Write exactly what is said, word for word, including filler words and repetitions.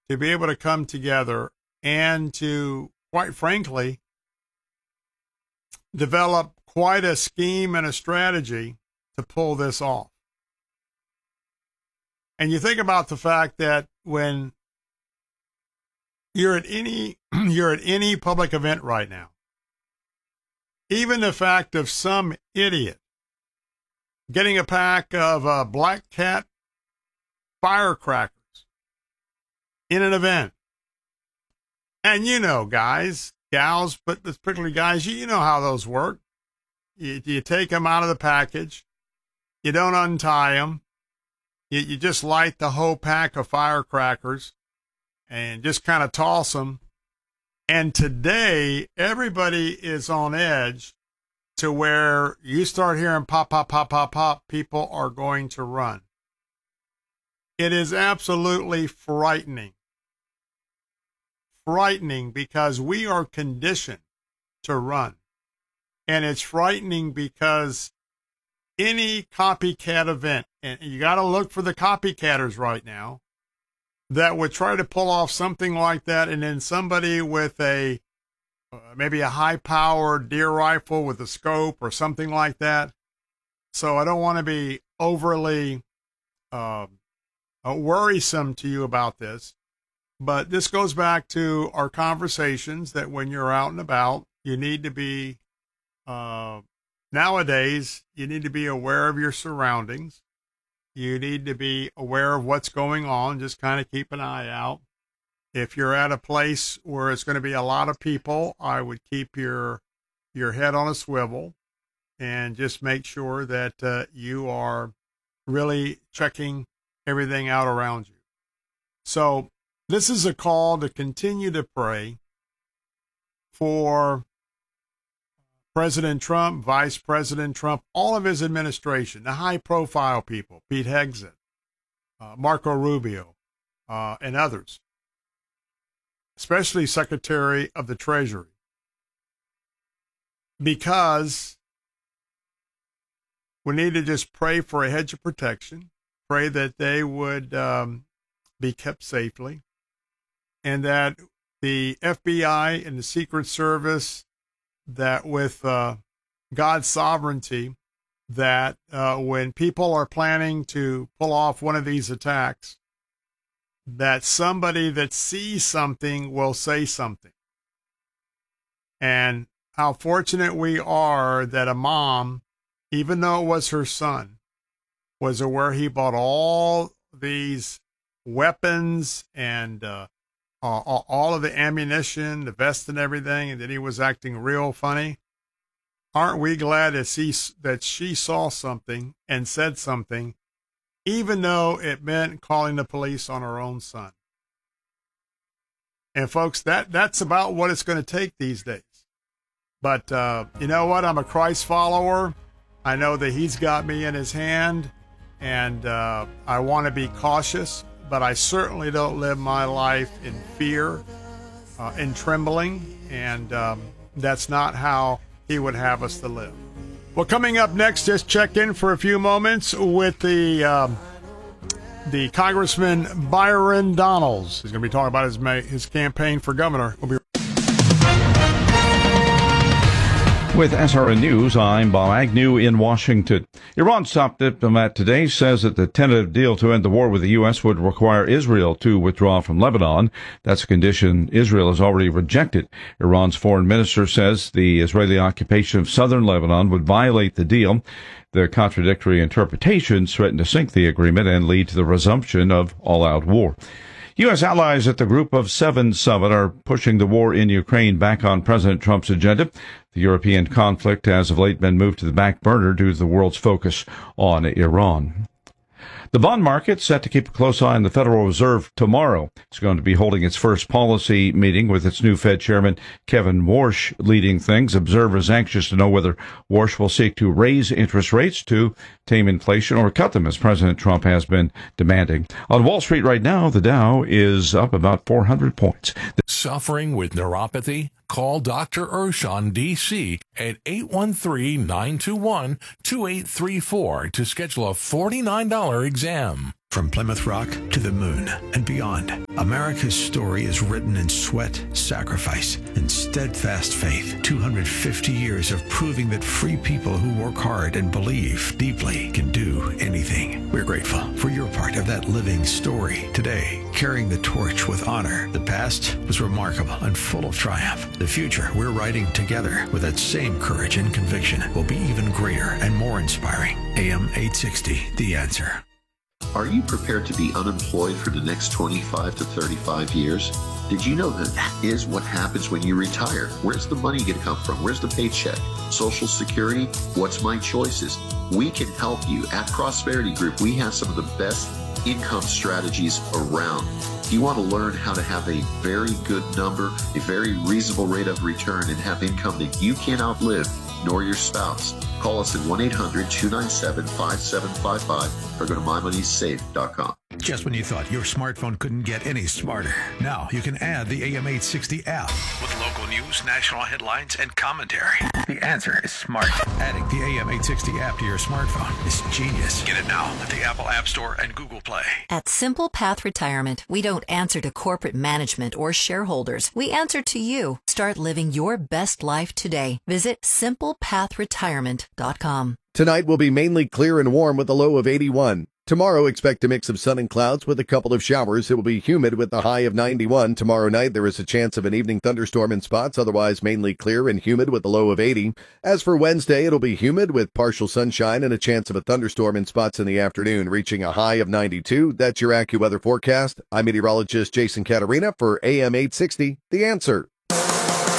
to be able to come together and to, quite frankly, develop quite a scheme and a strategy to pull this off. And you think about the fact that when you're at any you're at any public event right now, even the fact of some idiot getting a pack of uh, Black Cat firecrackers in an event, and you know, guys, gals, but particularly guys, you, you know how those work. You, you take them out of the package, you don't untie them, you, you just light the whole pack of firecrackers and just kind of toss them. And today, everybody is on edge to where you start hearing pop, pop, pop, pop, pop, people are going to run. It is absolutely frightening. Frightening because we are conditioned to run. And it's frightening because any copycat event, and you got to look for the copycatters right now, that would try to pull off something like that, and then somebody with a uh, maybe a high-powered deer rifle with a scope or something like that. So I don't want to be overly uh, uh, worrisome to you about this, but this goes back to our conversations that when you're out and about, you need to be, uh, nowadays, you need to be aware of your surroundings. You need to be aware of what's going on. Just kind of keep an eye out. If you're at a place where it's going to be a lot of people, I would keep your your head on a swivel and just make sure that uh, you are really checking everything out around you. So this is a call to continue to pray for President Trump, Vice President Trump, all of his administration, the high-profile people, Pete Hegseth, uh, Marco Rubio, uh, and others, especially Secretary of the Treasury, because we need to just pray for a hedge of protection, pray that they would um, be kept safely, and that the F B I and the Secret Service, that with uh, God's sovereignty, that uh, when people are planning to pull off one of these attacks, that somebody that sees something will say something. And how fortunate we are that a mom, even though it was her son, was aware he bought all these weapons and uh, Uh, all of the ammunition, the vest and everything, and that he was acting real funny. Aren't we glad that she, that she saw something and said something, even though it meant calling the police on her own son? And folks, that, that's about what it's going to take these days. But uh, you know what? I'm a Christ follower. I know that he's got me in his hand, and uh, I want to be cautious. But I certainly don't live my life in fear uh, and trembling, and um, that's not how he would have us to live. Well, coming up next, just check in for a few moments with the um, the Congressman Byron Donalds. He's going to be talking about his his campaign for governor. We'll be With S R N News, I'm Bob Agnew in Washington. Iran's top diplomat today says that the tentative deal to end the war with the U S would require Israel to withdraw from Lebanon. That's a condition Israel has already rejected. Iran's foreign minister says the Israeli occupation of southern Lebanon would violate the deal. The contradictory interpretations threaten to sink the agreement and lead to the resumption of all-out war. U S allies at the Group of Seven summit are pushing the war in Ukraine back on President Trump's agenda. The European conflict has of late been moved to the back burner due to the world's focus on Iran. The bond market set to keep a close eye on the Federal Reserve tomorrow. It's going to be holding its first policy meeting with its new Fed chairman, Kevin Warsh, leading things. Observers anxious to know whether Warsh will seek to raise interest rates to tame inflation or cut them, as President Trump has been demanding. On Wall Street right now, the Dow is up about four hundred points. Suffering with neuropathy? Call Doctor Urshan, D C at eight one three, nine two one, two eight three four to schedule a forty-nine dollars exam. From Plymouth Rock to the moon and beyond, America's story is written in sweat, sacrifice, and steadfast faith. two hundred fifty years of proving that free people who work hard and believe deeply can do anything. We're grateful for your part of that living story today, carrying the torch with honor. The past was remarkable and full of triumph. The future we're writing together with that same courage and conviction will be even greater and more inspiring. A M eight sixty, The Answer. Are you prepared to be unemployed for the next twenty-five to thirty-five years? Did you know that that is what happens when you retire? Where's the money going to come from? Where's the paycheck? Social Security? What's my choices? We can help you. At Prosperity Group, we have some of the best income strategies around. If you want to learn how to have a very good number, a very reasonable rate of return, and have income that you can't outlive, nor your spouse, call us at one eight hundred two nine seven five seven five five or go to my money safe dot com. Just when you thought your smartphone couldn't get any smarter, now you can add the A M eight sixty app with local news, national headlines, and commentary. The Answer is smart. Adding the A M eight sixty app to your smartphone is genius. Get it now at the Apple App Store and Google Play. At Simple Path Retirement, we don't answer to corporate management or shareholders. We answer to you. Start living your best life today. Visit simple path retirement dot com. Tonight will be mainly clear and warm with a low of eighty-one. Tomorrow, expect a mix of sun and clouds with a couple of showers. It will be humid with a high of ninety-one. Tomorrow night, there is a chance of an evening thunderstorm in spots, otherwise mainly clear and humid with a low of eighty. As for Wednesday, it'll be humid with partial sunshine and a chance of a thunderstorm in spots in the afternoon, reaching a high of ninety-two. That's your AccuWeather forecast. I'm meteorologist Jason Catarina for A M eight sixty, The Answer.